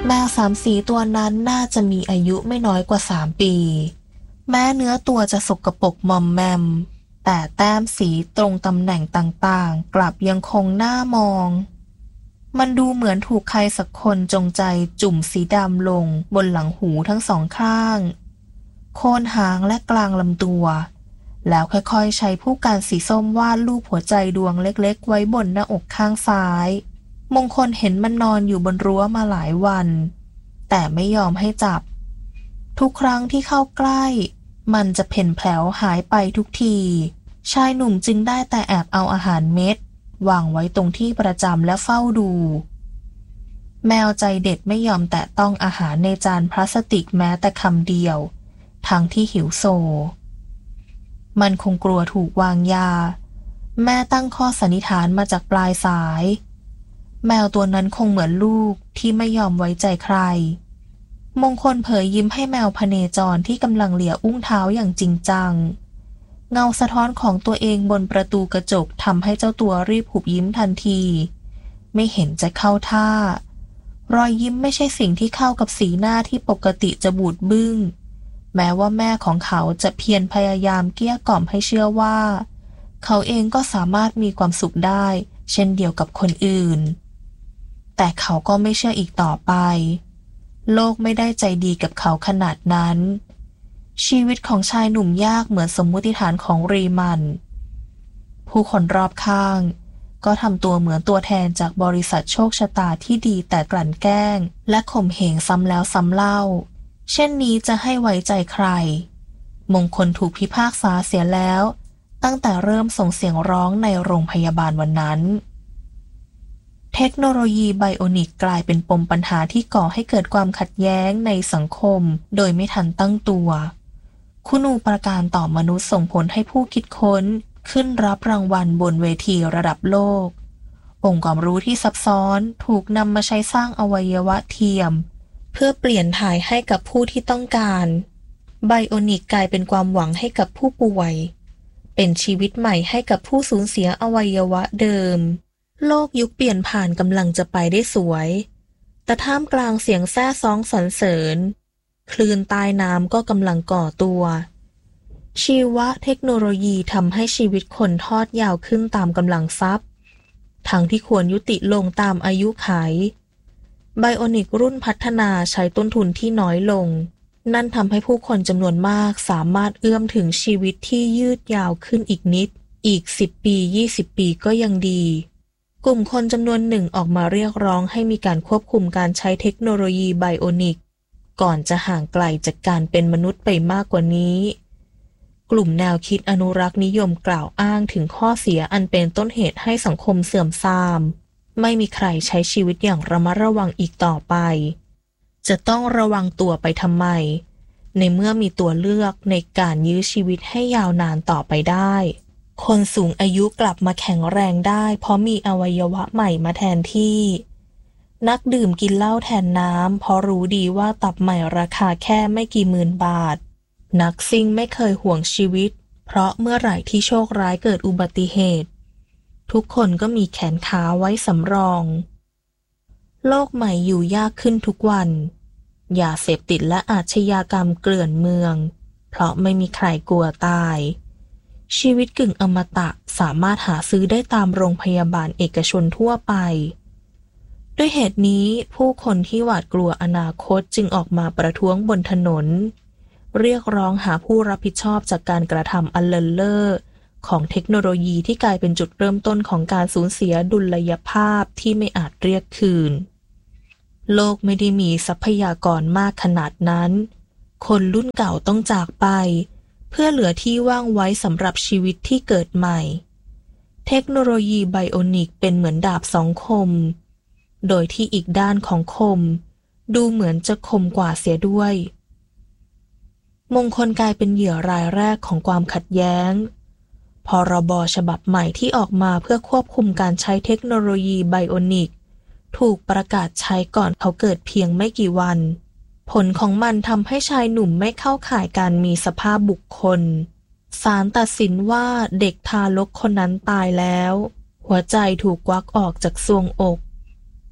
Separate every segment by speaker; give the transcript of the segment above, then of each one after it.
Speaker 1: แมวสามสีตัวนั้นน่าจะมีอายุไม่น้อยกว่า3 ปีแม้เนื้อตัวจะสกปรกมอมแมมแต่แต้มสีตรงตำแหน่งต่างๆกลับยังคงน่ามองมันดูเหมือนถูกใครสักคนจงใจจุ่มสีดำลงบนหลังหูทั้งสองข้างโคนหางและกลางลำตัวแล้วค่อยๆใช้ผู้กันสีส้มวาดรูปหัวใจดวงเล็กๆไว้บนหน้าอกข้างซ้ายมงคลเห็นมันนอนอยู่บนรั้วมาหลายวันแต่ไม่ยอมให้จับทุกครั้งที่เข้าใกล้มันจะเพ่นแผลวหายไปทุกทีชายหนุ่มจึงได้แต่แอบเอาอาหารเม็ดวางไว้ตรงที่ประจำและเฝ้าดูแมวใจเด็ดไม่ยอมแตะต้องอาหารในจานพลาสติกแม้แต่คำเดียวทั้งที่หิวโซมันคงกลัวถูกวางยาแม่ตั้งข้อสันนิษฐานมาจากปลายสายแมวตัวนั้นคงเหมือนลูกที่ไม่ยอมไว้ใจใครมงคลเผยยิ้มให้แมวพเนจรที่กำลังเหลี่ยอุ้งเท้าอย่างจริงจังเงาสะท้อนของตัวเองบนประตูกระจกทำให้เจ้าตัวรีบหุบยิ้มทันทีไม่เห็นจะเข้าท่ารอยยิ้มไม่ใช่สิ่งที่เข้ากับสีหน้าที่ปกติจะบูดบึ้งแม้ว่าแม่ของเขาจะเพียรพยายามเกลี้ยกล่อมให้เชื่อว่าเขาเองก็สามารถมีความสุขได้เช่นเดียวกับคนอื่นแต่เขาก็ไม่เชื่ออีกต่อไปโลกไม่ได้ใจดีกับเขาขนาดนั้นชีวิตของชายหนุ่มยากเหมือนสมมุติฐานของรีมันผู้คนรอบข้างก็ทำตัวเหมือนตัวแทนจากบริษัทโชคชะตาที่ดีแต่กลั่นแกล้งและข่มเหงซ้ำแล้วซ้ำเล่าเช่นนี้จะให้ไว้ใจใครมงคลถูกพิพากษาเสียแล้วตั้งแต่เริ่มส่งเสียงร้องในโรงพยาบาลวันนั้นเทคโนโลยีไบโอนิกกลายเป็นปมปัญหาที่ก่อให้เกิดความขัดแย้งในสังคมโดยไม่ทันตั้งตัวคุณูปการต่อมนุษย์ส่งผลให้ผู้คิดค้นขึ้นรับรางวัลบนเวทีระดับโลกองค์ความรู้ที่ซับซ้อนถูกนำมาใช้สร้างอวัยวะเทียมเพื่อเปลี่ยนถ่ายให้กับผู้ที่ต้องการไบโอนิกกลายเป็นความหวังให้กับผู้ป่วยเป็นชีวิตใหม่ให้กับผู้สูญเสียอวัยวะเดิมโลกยุคเปลี่ยนผ่านกำลังจะไปได้สวยแต่ท่ามกลางเสียงแซ่ซ้องสรรเสริญคลื่นใต้น้ำก็กำลังก่อตัวชีวเทคโนโลยีทำให้ชีวิตคนทอดยาวขึ้นตามกำลังทรัพย์ทั้งที่ควรยุติลงตามอายุขัยไบโอนิกรุ่นพัฒนาใช้ต้นทุนที่น้อยลงนั่นทำให้ผู้คนจำนวนมากสามารถเอื้อมถึงชีวิตที่ยืดยาวขึ้นอีกนิดอีก10 ปี20 ปีก็ยังดีกลุ่มคนจำนวนหนึ่งออกมาเรียกร้องให้มีการควบคุมการใช้เทคโนโลยีไบโอนิกก่อนจะห่างไกลจากการเป็นมนุษย์ไปมากกว่านี้กลุ่มแนวคิดอนุรักษ์นิยมกล่าวอ้างถึงข้อเสียอันเป็นต้นเหตุให้สังคมเสื่อมทรามไม่มีใครใช้ชีวิตอย่างระมัดระวังอีกต่อไปจะต้องระวังตัวไปทำไมในเมื่อมีตัวเลือกในการยื้อชีวิตให้ยาวนานต่อไปได้คนสูงอายุกลับมาแข็งแรงได้เพราะมีอวัยวะใหม่มาแทนที่นักดื่มกินเหล้าแทนน้ำเพราะรู้ดีว่าตับใหม่ราคาแค่ไม่กี่หมื่นบาทนักซิ่งไม่เคยห่วงชีวิตเพราะเมื่อไหร่ที่โชคร้ายเกิดอุบัติเหตุทุกคนก็มีแขนขาไว้สำรองโลกใหม่อยู่ยากขึ้นทุกวันยาเสพติดและอาชญากรรมเกลื่อนเมืองเพราะไม่มีใครกลัวตายชีวิตกึ่งอมตะสามารถหาซื้อได้ตามโรงพยาบาลเอกชนทั่วไปด้วยเหตุนี้ผู้คนที่หวาดกลัวอนาคตจึงออกมาประท้วงบนถนนเรียกร้องหาผู้รับผิดชอบจากการกระทำอันเลินเล่อของเทคโนโลยีที่กลายเป็นจุดเริ่มต้นของการสูญเสียดุลยภาพที่ไม่อาจเรียกคืนโลกไม่ได้มีทรัพยากรมากขนาดนั้นคนรุ่นเก่าต้องจากไปเพื่อเหลือที่ว่างไว้สำหรับชีวิตที่เกิดใหม่เทคโนโลยีไบโอนิกเป็นเหมือนดาบสองคมโดยที่อีกด้านของคมดูเหมือนจะคมกว่าเสียด้วยมงคลกลายเป็นเหยื่อรายแรกของความขัดแย้งพรบ.ฉบับใหม่ที่ออกมาเพื่อควบคุมการใช้เทคโนโลยีไบโอนิกถูกประกาศใช้ก่อนเขาเกิดเพียงไม่กี่วันผลของมันทำให้ชายหนุ่มไม่เข้าข่ายการมีสภาพบุคคลศาลตัดสินว่าเด็กทารกคนนั้นตายแล้วหัวใจถูกควักออกจากทรวงอก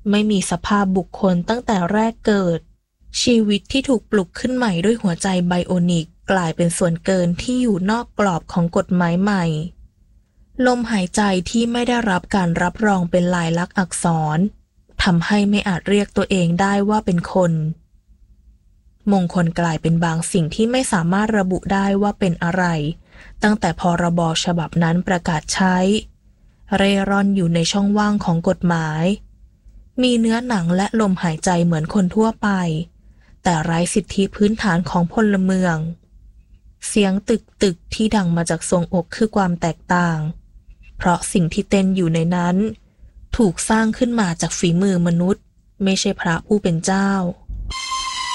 Speaker 1: ไม่มีสภาพบุคคลตั้งแต่แรกเกิดชีวิตที่ถูกปลุกขึ้นใหม่ด้วยหัวใจไบโอนิกกลายเป็นส่วนเกินที่อยู่นอกกรอบของกฎหมายใหม่ลมหายใจที่ไม่ได้รับการรับรองเป็นลายลักษณ์อักษรทำให้ไม่อาจเรียกตัวเองได้ว่าเป็นคนมงคลกลายเป็นบางสิ่งที่ไม่สามารถระบุได้ว่าเป็นอะไรตั้งแต่พรบฉบับนั้นประกาศใช้เร่ร่อนอยู่ในช่องว่างของกฎหมายมีเนื้อหนังและลมหายใจเหมือนคนทั่วไปแต่ไร้สิทธิพื้นฐานของพลเมืองเสียงตึกที่ดังมาจากทรวงอกคือความแตกต่างเพราะสิ่งที่เต้นอยู่ในนั้นถูกสร้างขึ้นมาจากฝีมือมนุษย์ไม่ใช่พระผู้เป็นเจ้า